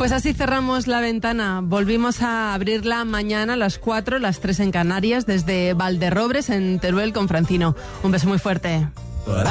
Pues así cerramos la ventana. Volvimos a abrirla mañana a las 4, las 3 en Canarias, desde Valderrobres, en Teruel, con Francino. Un beso muy fuerte.